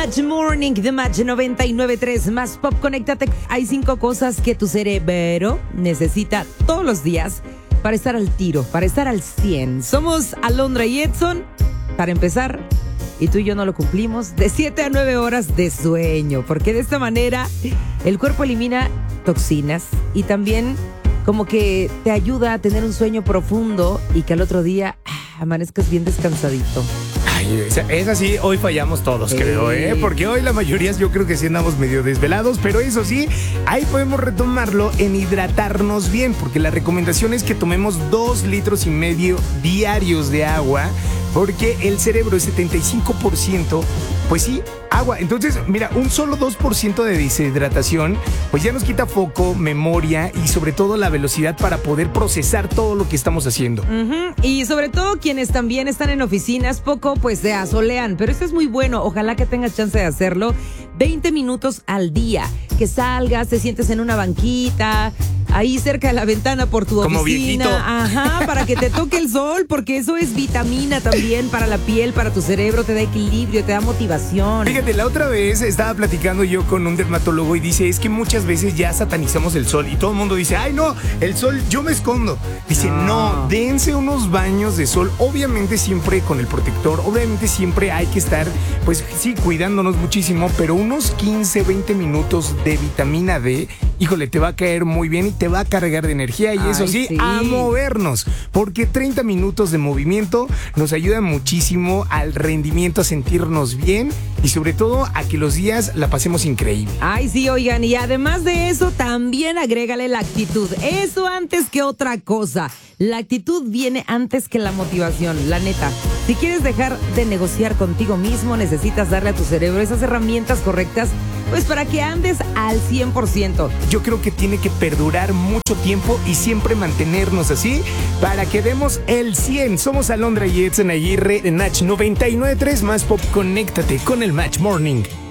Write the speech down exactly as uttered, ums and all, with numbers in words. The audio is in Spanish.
Match Morning de Match noventa y nueve punto tres más Pop. Conéctate. Hay cinco cosas que tu cerebro necesita todos los días para estar al tiro, para estar al cien. Somos Alondra y Edson, para empezar, y tú y yo no lo cumplimos, de siete a nueve horas de sueño, porque de esta manera el cuerpo elimina toxinas y también como que te ayuda a tener un sueño profundo y que al otro día ah, amanezcas bien descansadito. Ay, esa, esa sí, hoy fallamos todos, Sí. creo, ¿eh? Porque hoy la mayoría yo creo que sí andamos medio desvelados, pero eso sí, ahí podemos retomarlo en hidratarnos bien, porque la recomendación es que tomemos dos litros y medio diarios de agua, porque el cerebro es setenta y cinco por ciento, pues sí, agua. Entonces, mira, un solo dos por ciento de deshidratación, pues ya nos quita foco, memoria y sobre todo la velocidad para poder procesar todo lo que estamos haciendo. Ujú. Y sobre todo quienes también están en oficinas, poco pues se asolean, pero esto es muy bueno, ojalá que tengas chance de hacerlo. veinte minutos al día, que salgas, te sientes en una banquita, ahí cerca de la ventana por tu Como oficina. viejito. Ajá, para que te toque el sol, porque eso es vitamina también para la piel, para tu cerebro, te da equilibrio, te da motivación. Fíjate, la otra vez estaba platicando yo con un dermatólogo y dice, es que muchas veces ya satanizamos el sol y todo el mundo dice, ay no, el sol, yo me escondo. Dice, no, No. dense unos baños de sol, obviamente siempre con el protector, obviamente siempre hay que estar, pues sí, cuidándonos muchísimo, pero unos quince, veinte minutos de vitamina D, híjole, te va a caer muy bien y te va a cargar de energía y eso Ay, sí, sí. a movernos, porque treinta minutos de movimiento nos ayudan muchísimo al rendimiento, a sentirnos bien y sobre todo a que los días la pasemos increíble. Ay, sí, oigan, y además de eso, también agrégale la actitud. Eso antes que otra cosa. La actitud viene antes que la motivación, la neta. Si quieres dejar de negociar contigo mismo, necesitas darle a tu cerebro esas herramientas correctas, pues para que andes al cien por ciento. Yo creo que tiene que perdurar mucho tiempo y siempre mantenernos así para que demos el cien. Somos Alondra y Edson Aguirre en Match noventa y nueve punto tres más Pop. Conéctate con el Match Morning.